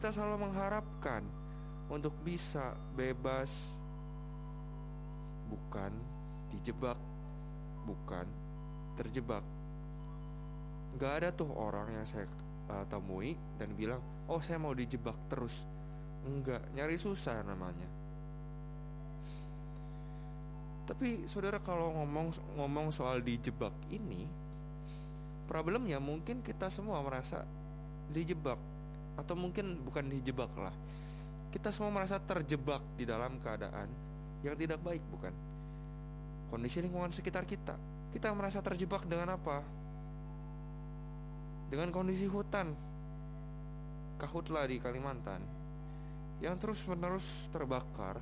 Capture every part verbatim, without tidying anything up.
kita selalu mengharapkan untuk bisa bebas, bukan dijebak, bukan terjebak. Gak ada tuh orang yang saya uh, temui dan bilang, oh saya mau dijebak terus. Enggak, nyari susah namanya. Tapi saudara, kalau ngomong ngomong soal dijebak ini, problemnya mungkin kita semua merasa dijebak, atau mungkin bukan dijebak lah, kita semua merasa terjebak di dalam keadaan yang tidak baik, bukan? Kondisi lingkungan sekitar kita, kita merasa terjebak dengan apa? Dengan kondisi hutan Kahutla di Kalimantan yang terus-menerus terbakar.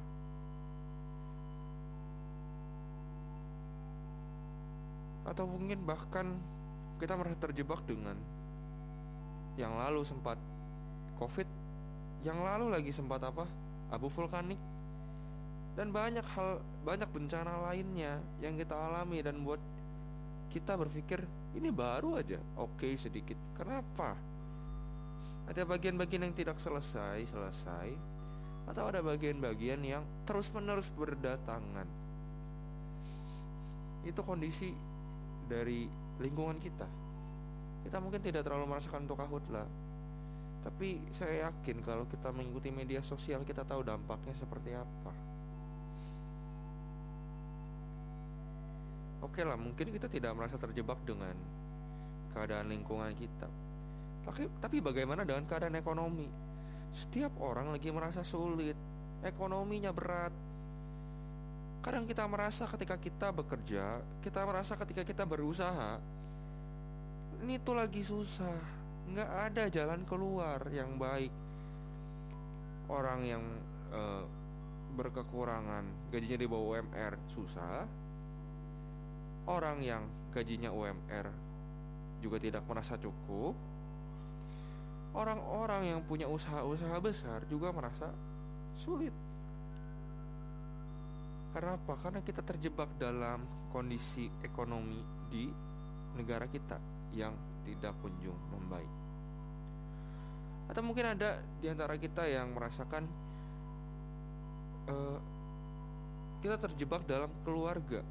Atau mungkin bahkan kita merasa terjebak dengan yang lalu sempat COVID, yang lalu lagi sempat apa? Abu vulkanik, dan banyak hal, banyak bencana lainnya yang kita alami dan buat kita berpikir ini baru aja, oke okay, sedikit. Kenapa? Ada bagian-bagian yang tidak selesai-selesai, atau ada bagian-bagian yang terus-menerus berdatangan. Itu kondisi dari lingkungan kita. Kita mungkin tidak terlalu merasakan untuk Kahutla, tapi saya yakin kalau kita mengikuti media sosial, kita tahu dampaknya seperti apa. Oke lah, mungkin kita tidak merasa terjebak dengan keadaan lingkungan kita, tapi, tapi bagaimana dengan keadaan ekonomi? Setiap orang lagi merasa sulit, ekonominya berat. Kadang kita merasa ketika kita bekerja, kita merasa ketika kita berusaha, ini tuh lagi susah, nggak ada jalan keluar yang baik. Orang yang uh, berkekurangan gajinya di bawah U M R susah. Orang yang gajinya U M R juga tidak merasa cukup. Orang-orang yang punya usaha-usaha besar juga merasa sulit. Karena apa? Karena kita terjebak dalam kondisi ekonomi di negara kita yang tidak kunjung membaik. Atau mungkin ada di antara kita yang merasakan uh, kita terjebak dalam keluarga.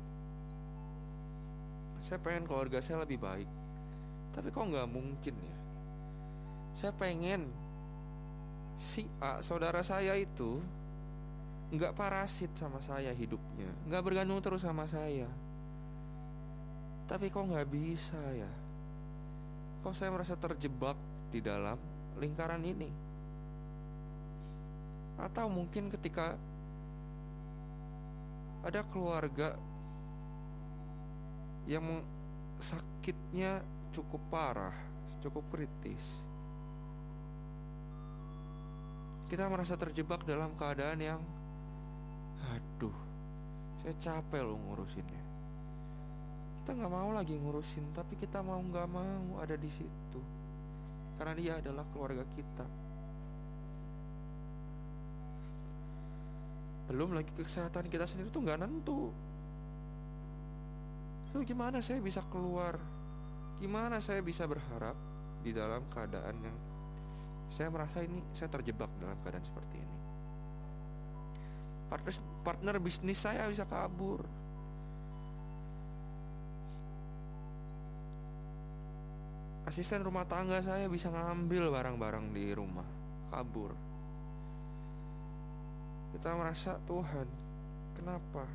Saya pengen keluarga saya lebih baik, tapi kok gak mungkin ya. Saya pengen si A, saudara saya itu gak parasit sama saya hidupnya, gak bergantung terus sama saya. Tapi kok gak bisa ya. Kok saya merasa terjebak di dalam lingkaran ini. Atau mungkin ketika ada keluarga yang sakitnya cukup parah, cukup kritis, kita merasa terjebak dalam keadaan yang, aduh, saya capek loh ngurusinnya. Kita gak mau lagi ngurusin, tapi kita mau gak mau ada di situ karena dia adalah keluarga kita. Belum lagi kesehatan kita sendiri tuh gak nentu. So, gimana saya bisa keluar? Gimana saya bisa berharap di dalam keadaan yang saya merasa ini saya terjebak dalam keadaan seperti ini? Partner, partner bisnis saya bisa kabur. Asisten rumah tangga saya bisa ngambil barang-barang di rumah, kabur. Kita merasa, Tuhan, kenapa?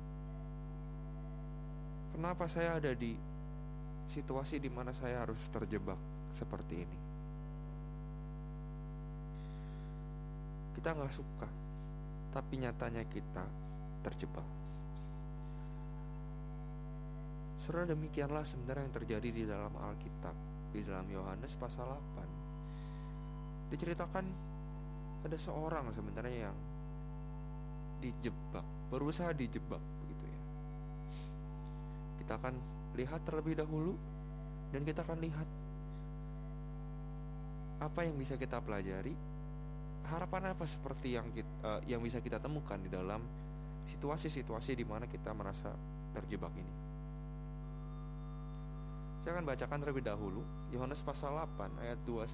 Kenapa saya ada di situasi di mana saya harus terjebak seperti ini? Kita gak suka, tapi nyatanya kita terjebak. Saudara, demikianlah sebenarnya yang terjadi di dalam Alkitab. Di dalam Yohanes pasal delapan diceritakan ada seorang sebenarnya yang dijebak, berusaha dijebak begitu ya. Kita akan lihat terlebih dahulu, dan kita akan lihat apa yang bisa kita pelajari, harapan apa seperti yang kita, uh, yang bisa kita temukan di dalam situasi-situasi di mana kita merasa terjebak ini. Saya akan bacakan terlebih dahulu Yohanes pasal delapan ayat dua